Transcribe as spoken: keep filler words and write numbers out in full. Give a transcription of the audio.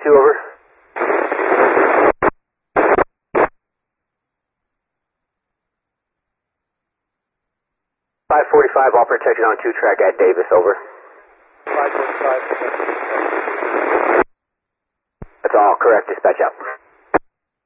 two, over. five forty-five, all protection on two track at Davis, over. five forty-five. That's all correct, dispatch out.